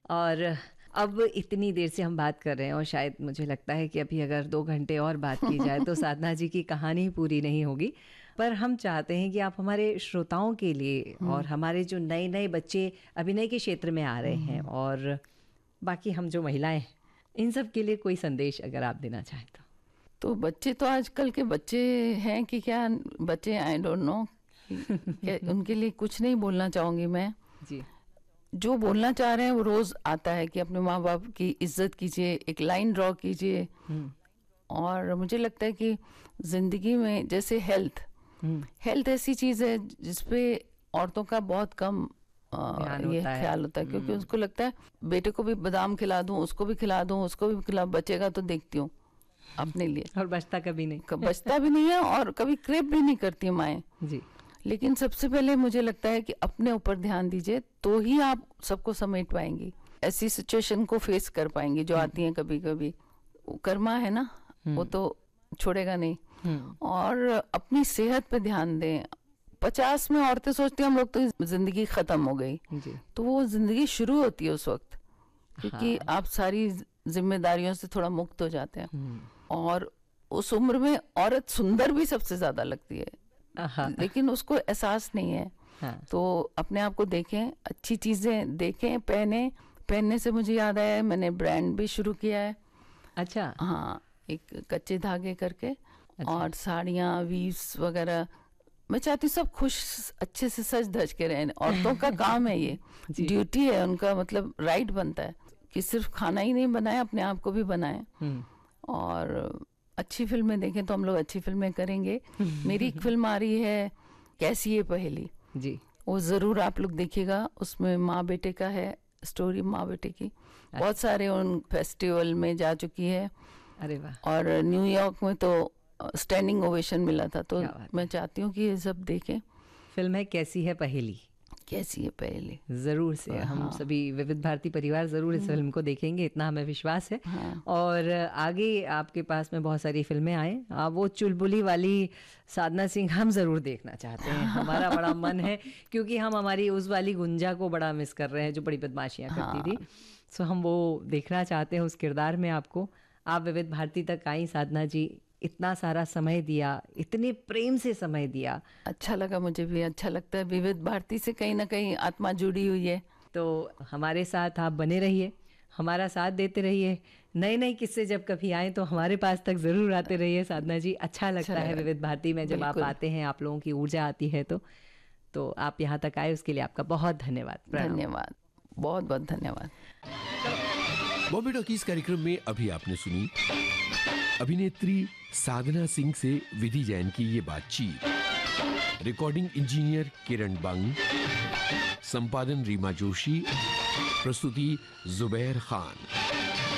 और अब इतनी देर से हम बात कर रहे हैं और शायद मुझे लगता है कि अभी अगर 2 घंटे और बात की जाए तो साधना जी की कहानी पूरी नहीं होगी। पर हम चाहते हैं कि आप हमारे श्रोताओं के लिए और हमारे जो नए नए बच्चे अभिनय के क्षेत्र में आ रहे हैं और बाकी हम जो महिलाएं, इन सब के लिए कोई संदेश अगर आप देना चाहें तो। बच्चे तो आजकल के बच्चे हैं कि क्या बच्चे, आई डोंट नो, उनके लिए कुछ नहीं बोलना चाहूँगी मैं जी। जो बोलना चाह रहे हैं वो रोज आता है कि अपने माँ बाप की इज्जत कीजिए, एक लाइन ड्रॉ कीजिए। और मुझे लगता है कि जिंदगी में जैसे हेल्थ ऐसी चीज है जिसपे औरतों का बहुत कम ये ख्याल होता है, क्योंकि उसको लगता है बेटे को भी बादाम खिला दूं, उसको भी खिला दूं, उसको भी खिला, बचेगा तो देखती हूँ अपने लिए। और बचता कभी नहीं, बचता भी नहीं है और कभी क्रेप भी नहीं करती माएँ जी। लेकिन सबसे पहले मुझे लगता है कि अपने ऊपर ध्यान दीजिए तो ही आप सबको समेट पाएंगी, ऐसी सिचुएशन को फेस कर पाएंगी जो आती हैं कभी कभी। कर्मा है ना, वो तो छोड़ेगा नहीं। और अपनी सेहत पे ध्यान दें। 50 में औरतें सोचती हैं हम लोग तो जिंदगी खत्म हो गई, तो वो जिंदगी शुरू होती है उस वक्त, क्योंकि आप सारी जिम्मेदारियों से थोड़ा मुक्त हो जाते हैं। और उस उम्र में औरत सुंदर भी सबसे ज्यादा लगती है, लेकिन उसको एहसास नहीं है। तो अपने आप को देखें, अच्छी चीजें देखें, पहनने से मुझे याद आया मैंने ब्रांड भी शुरू किया है। अच्छा। हाँ, एक कच्चे धागे करके। और साड़ियाँ, वीव्स वगैरह, मैं चाहती हूँ सब खुश अच्छे से सज धज के रहें। औरतों का काम है ये, ड्यूटी है उनका, मतलब राइट बनता है कि सिर्फ खाना ही नहीं बनाए, अपने आप को भी बनाए। और अच्छी फिल्में देखें तो हम लोग अच्छी फिल्में करेंगे। मेरी एक फिल्म आ रही है कैसी ये पहेली जी, वो जरूर आप लोग देखिएगा। उसमें माँ बेटे का है स्टोरी, माँ बेटे की। बहुत सारे उन फेस्टिवल में जा चुकी है। अरे वाह। और न्यूयॉर्क में तो स्टैंडिंग ओवेशन मिला था। तो मैं चाहती हूँ कि ये सब देखें। फिल्म है कैसी है पहेली। कैसी है पहेली, जरूर से हम सभी विविध भारती परिवार जरूर इस फिल्म को देखेंगे, इतना हमें विश्वास है। और आगे आपके पास में बहुत सारी फिल्में आए। वो चुलबुली वाली साधना सिंह हम जरूर देखना चाहते हैं, हमारा बड़ा मन है, क्योंकि हम हमारी उस वाली गुंजा को बड़ा मिस कर रहे हैं जो बड़ी बदमाशियां करती थी। सो हम वो देखना चाहते हैं उस किरदार में आपको। आप विविध भारती तक आई साधना जी, इतना सारा समय दिया, इतने प्रेम से समय दिया, अच्छा लगा। मुझे भी अच्छा लगता है, विविध भारती से कहीं ना कहीं आत्मा जुड़ी हुई है। तो हमारे साथ आप बने रहिए, हमारा साथ देते रहिए। नए नए किस्से जब कभी आए तो हमारे पास तक जरूर आते रहिए साधना जी। अच्छा लगता है विविध भारती में जब आप आते हैं, आप लोगों की ऊर्जा आती है। तो आप यहाँ तक आए उसके लिए आपका बहुत धन्यवाद। धन्यवाद, बहुत बहुत धन्यवाद। बॉम्बे टॉकीज कार्यक्रम में अभी आपने सुनी अभिनेत्री साधना सिंह से विधि जैन की ये बातचीत। रिकॉर्डिंग इंजीनियर किरण बंग, संपादन रीमा जोशी, प्रस्तुति जुबैर खान।